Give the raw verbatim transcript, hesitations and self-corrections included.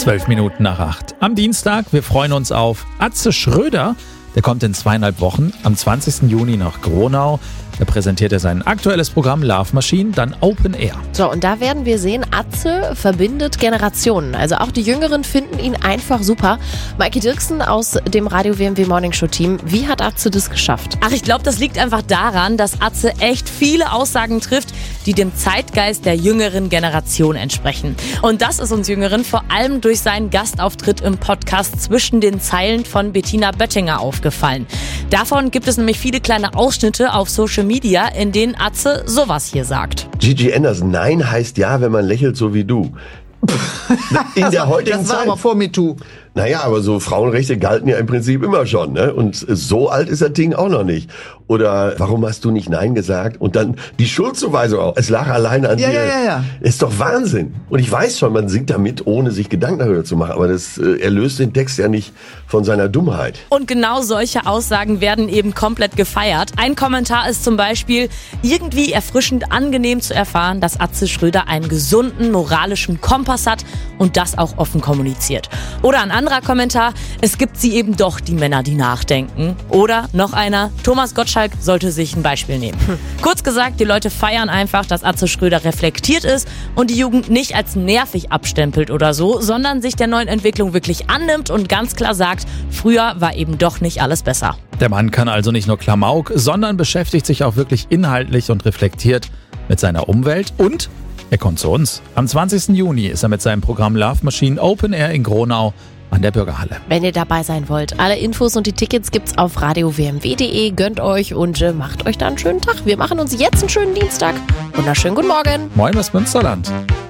Zwölf Minuten nach acht. Am Dienstag, wir freuen uns auf Atze Schröder. Der kommt in zweieinhalb Wochen am zwanzigsten Juni nach Gronau. Da präsentiert er sein aktuelles Programm Love Machine, dann Open Air. So, und da werden wir sehen, Atze verbindet Generationen. Also auch die Jüngeren finden ihn einfach super. Maike Dirksen aus dem Radio W M W Morning Show Team. Wie hat Atze das geschafft? Ach, ich glaube, das liegt einfach daran, dass Atze echt viele Aussagen trifft, die dem Zeitgeist der jüngeren Generation entsprechen. Und das ist uns Jüngeren vor allem durch seinen Gastauftritt im Podcast Zwischen den Zeilen von Bettina Böttinger aufgefallen. Davon gibt es nämlich viele kleine Ausschnitte auf Social Media, in denen Atze sowas hier sagt. Gigi Anderson, nein heißt ja, wenn man lächelt, so wie du. In der heutigen Das war Zeit. aber vor MeToo. Naja, aber so Frauenrechte galten ja im Prinzip immer schon, ne? Und so alt ist das Ding auch noch nicht. Oder warum hast du nicht Nein gesagt? Und dann die Schuldzuweisung auch. Es lag alleine an Ja, dir. ja, ja, ja. Ist doch Wahnsinn. Und ich weiß schon, man singt damit, ohne sich Gedanken darüber zu machen. Aber das äh, erlöst den Text ja nicht von seiner Dummheit. Und genau solche Aussagen werden eben komplett gefeiert. Ein Kommentar ist zum Beispiel irgendwie erfrischend angenehm zu erfahren, dass Atze Schröder einen gesunden, moralischen Kompass hat und das auch offen kommuniziert. Oder ein anderer Kommentar, es gibt sie eben doch, die Männer, die nachdenken. Oder noch einer, Thomas Gottschalk sollte sich ein Beispiel nehmen. Hm. Kurz gesagt, die Leute feiern einfach, dass Atze Schröder reflektiert ist und die Jugend nicht als nervig abstempelt oder so, sondern sich der neuen Entwicklung wirklich annimmt und ganz klar sagt, früher war eben doch nicht alles besser. Der Mann kann also nicht nur Klamauk, sondern beschäftigt sich auch wirklich inhaltlich und reflektiert mit seiner Umwelt und er kommt zu uns. Am zwanzigsten Juni ist er mit seinem Programm Love Machine Open Air in Gronau an der Bürgerhalle. Wenn ihr dabei sein wollt, alle Infos und die Tickets gibt's auf radio w m w punkt d e. Gönnt euch und äh, macht euch da einen schönen Tag. Wir machen uns jetzt einen schönen Dienstag. Wunderschönen guten Morgen. Moin aus Münsterland.